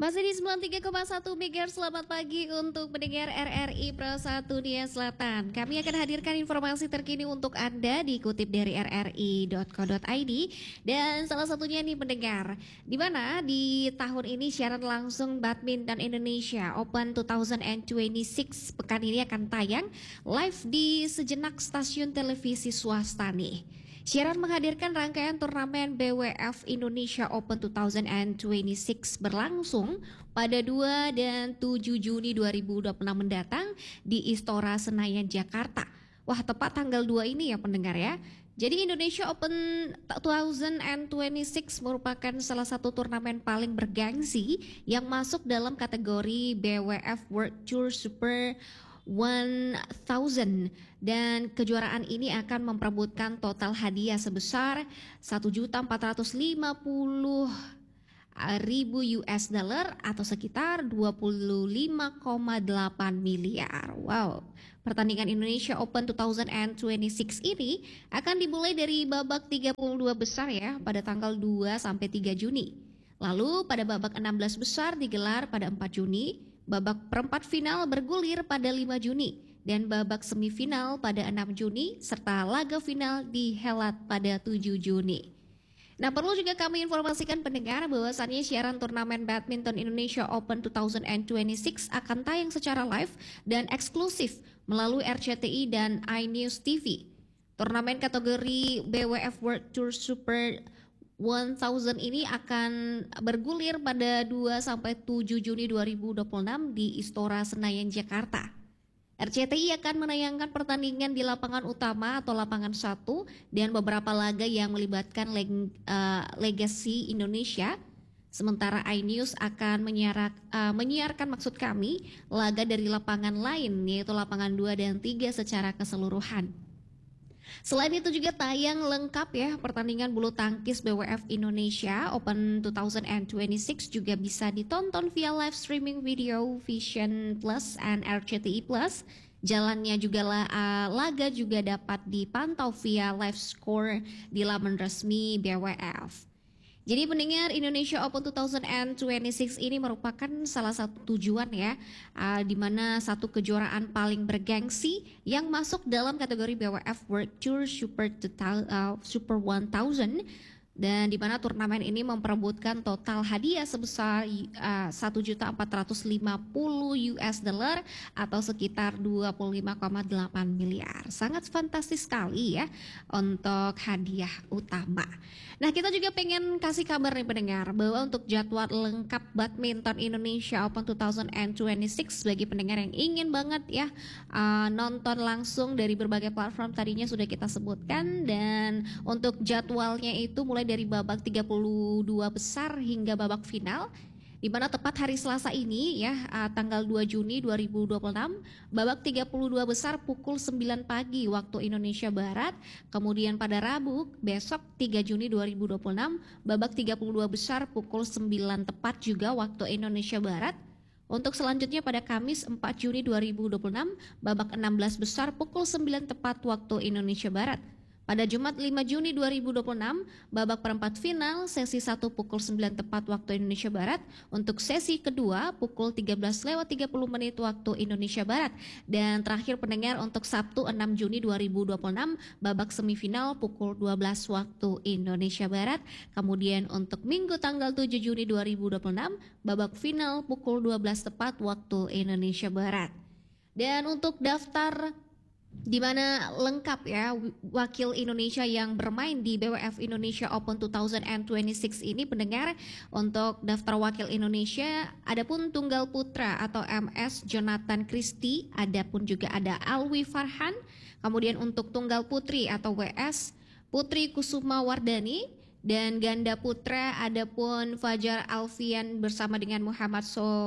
Masih di 93,1 MHz, selamat pagi untuk pendengar RRI Pro 1 Dunia Selatan. Kami akan hadirkan informasi terkini untuk Anda dikutip dari rri.co.id. Dan salah satunya nih pendengar, di mana di tahun ini siaran langsung Badminton Indonesia Open 2026 pekan ini akan tayang live di sejenak stasiun televisi swasta nih. Siaran menghadirkan rangkaian turnamen BWF Indonesia Open 2026 berlangsung pada 2 dan 7 Juni 2026 mendatang di Istora Senayan, Jakarta. Wah, tepat tanggal 2 ini ya pendengar ya. Jadi Indonesia Open 2026 merupakan salah satu turnamen paling bergengsi yang masuk dalam kategori BWF World Tour Super 1000, dan kejuaraan ini akan memperebutkan total hadiah sebesar 1.450.000 US dollar atau sekitar 25,8 miliar. Wow. Pertandingan Indonesia Open 2026 ini akan dimulai dari babak 32 besar ya pada tanggal 2 sampai 3 Juni. Lalu pada babak 16 besar digelar pada 4 Juni. Babak perempat final bergulir pada 5 Juni dan babak semifinal pada 6 Juni serta laga final dihelat pada 7 Juni. Nah, perlu juga kami informasikan pendengar bahwasannya siaran turnamen Badminton Indonesia Open 2026 akan tayang secara live dan eksklusif melalui RCTI dan iNews TV. Turnamen kategori BWF World Tour Super 1000 ini akan bergulir pada 2 sampai 7 Juni 2026 di Istora Senayan, Jakarta. RCTI akan menayangkan pertandingan di lapangan utama atau lapangan 1 dan beberapa laga yang melibatkan legasi Indonesia. Sementara iNews akan menyiarkan maksud kami laga dari lapangan lain yaitu lapangan 2 dan 3 secara keseluruhan. Selain itu juga tayang lengkap ya pertandingan bulu tangkis BWF Indonesia Open 2026 juga bisa ditonton via live streaming video Vision Plus and RCTI Plus. Jalannya juga laga juga dapat dipantau via live score di laman resmi BWF. Jadi pendengar, Indonesia Open 2026 ini merupakan salah satu tujuan ya, di mana satu kejuaraan paling bergengsi yang masuk dalam kategori BWF World Tour Super 1000, dan di mana turnamen ini memperebutkan total hadiah sebesar 1.450.000 US dollar atau sekitar 25,8 miliar. Sangat fantastis sekali ya untuk hadiah utama. Nah, kita juga pengen kasih kabar nih pendengar bahwa untuk jadwal lengkap Badminton Indonesia Open 2026 bagi pendengar yang ingin banget ya nonton langsung dari berbagai platform tadinya sudah kita sebutkan, dan untuk jadwalnya itu mulai dari babak 32 besar hingga babak final, di mana tepat hari Selasa ini ya tanggal 2 Juni 2026 babak 32 besar pukul 9 pagi waktu Indonesia Barat. Kemudian pada Rabu besok 3 Juni 2026 babak 32 besar pukul 9 tepat juga waktu Indonesia Barat. Untuk selanjutnya pada Kamis 4 Juni 2026 babak 16 besar pukul 9 tepat waktu Indonesia Barat. Pada Jumat 5 Juni 2026, babak perempat final sesi 1 pukul 9 tepat waktu Indonesia Barat. Untuk sesi kedua pukul 13:30 waktu Indonesia Barat. Dan terakhir pendengar untuk Sabtu 6 Juni 2026, babak semifinal pukul 12 waktu Indonesia Barat. Kemudian untuk Minggu tanggal 7 Juni 2026, babak final pukul 12 tepat waktu Indonesia Barat. Dan untuk daftar di mana lengkap ya wakil Indonesia yang bermain di BWF Indonesia Open 2026 ini pendengar, untuk daftar wakil Indonesia adapun tunggal putra atau MS Jonathan Christie, adapun juga ada Alwi Farhan, kemudian untuk tunggal putri atau WS Putri Kusuma Wardani, dan ganda putra adapun Fajar Alfian bersama dengan Muhammad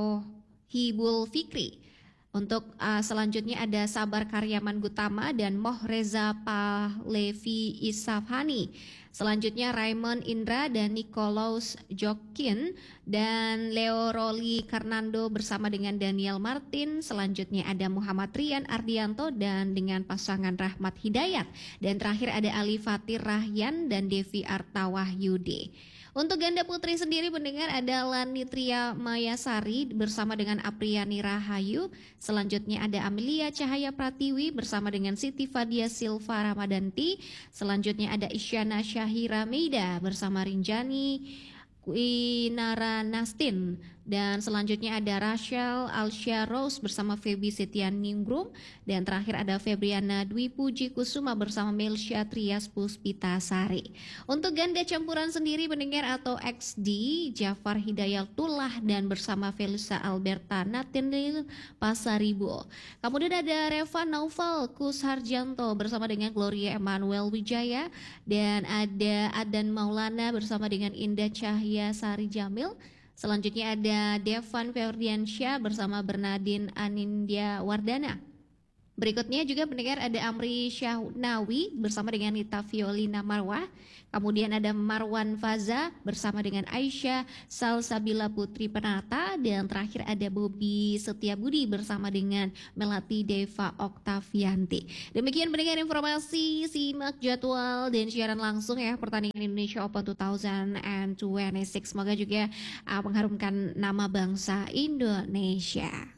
Sohibul Fikri. Untuk selanjutnya ada Sabar Karyaman Gutama dan Moh Reza Pahlevi Isafhani. Selanjutnya Raymond Indra dan Nikolaus Jokin dan Leo Roli Karnando bersama dengan Daniel Martin. Selanjutnya ada Muhammad Rian Ardianto dan dengan pasangan Rahmat Hidayat. Dan terakhir ada Ali Fatir Rahyan dan Devi Artawahyudi. Untuk ganda putri sendiri pendengar ada Lanitria Mayasari bersama dengan Apriani Rahayu. Selanjutnya ada Amelia Cahaya Pratiwi bersama dengan Siti Fadia Silva Ramadanti. Selanjutnya ada Isyana Syahira Meida bersama Rinjani Winara Nastin. Dan selanjutnya ada Rachel Alsya Rose bersama Feby Setian Ningrum. Dan terakhir ada Febriana Dwi Puji Kusuma bersama Melsya Trias Puspitasari. Untuk ganda campuran sendiri pendengar atau XD, Jafar Hidayatullah dan bersama Felisa Alberta Nathaniel Pasaribo. Kemudian ada Reva Naufal Kusharjanto bersama dengan Gloria Emmanuel Wijaya. Dan ada Adan Maulana bersama dengan Indah Cahya Sari Jamil. Selanjutnya ada Devan Ferdiansyah bersama Bernadine Anindya Wardana. Berikutnya juga pendengar ada Amri Syahnawi bersama dengan Nita Violina Marwah. Kemudian ada Marwan Faza bersama dengan Aisyah Salsabila Putri Penata. Dan terakhir ada Bobi Setiabudi bersama dengan Melati Deva Oktavianti. Demikian pendengar informasi, simak jadwal dan siaran langsung ya pertandingan Indonesia Open 2026. Semoga juga mengharumkan nama bangsa Indonesia.